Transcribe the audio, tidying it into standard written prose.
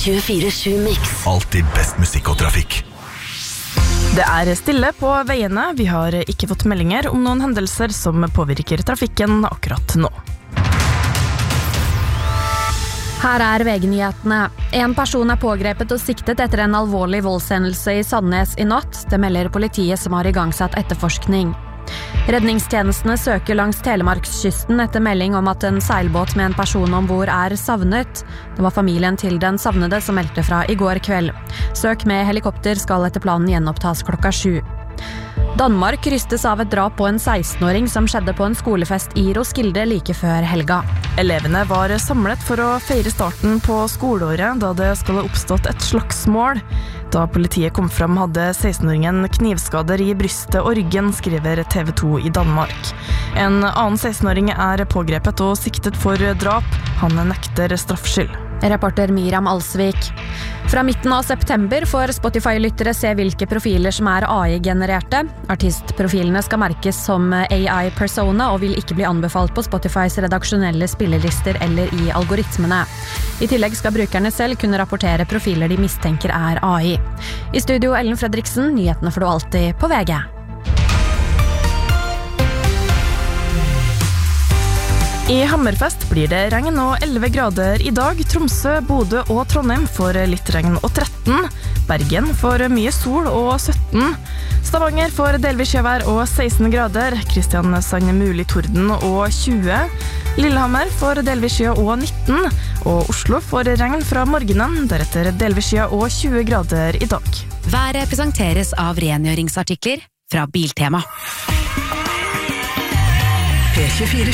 24/7 Mix. Alltid best musikk og trafikk. Det stille på veiene. Vi har ikke fått meldinger om noen hendelser som påvirker trafikken akkurat nå. Her VG-nyhetene. En person pågrepet og siktet etter en alvorlig voldshendelse i Sandnes i natt. Det melder politiet som har igangsatt etterforskning. Redningstjenestene søker langs Telemarkskysten etter melding om at en seilbåt med en person ombord savnet. Det var familien til den savnede som meldte fra i går kveld. Søk med helikopter skal etter planen gjenopptas klokka 7. Danmark rystes av et drap på en 16-åring som skjedde på en skolefest i Roskilde like før helga. Elevene var samlet for å feire starten på skoleåret da det skal ha oppstått et slagsmål. Da politiet kom fram hadde 16-åringen knivskader i brystet og ryggen, skriver TV 2 i Danmark. En annen 16-åring pågrepet og siktet for drap. Han nekter straffskyld. Reporter Miriam Alsvik. Fra midten av september får Spotify-lyttere se hvilke profiler som AI-genererte. Artistprofilene skal merkes som AI-persona og vil ikke bli anbefalt på Spotifys redaksjonelle spillelister eller i algoritmene. I tillegg skal brukerne selv kunne rapportere profiler de mistenker AI. I studio Ellen Fredriksen, nyhetene får du alltid på VG. I Hammerfest blir det regn og 11 grader i dag. Tromsø, Bodø og Trondheim får litt regn og 13. Bergen får mye sol og 17. Stavanger får delvis sjøvær og 16 grader. Kristiansand mulig torden og 20. Lillehammer får delvis sjø og 19. Og Oslo får regn fra morgenen, deretter delvis sjø og 20 grader i dag. Været presenteres av rengjøringsartikler fra Biltema. P24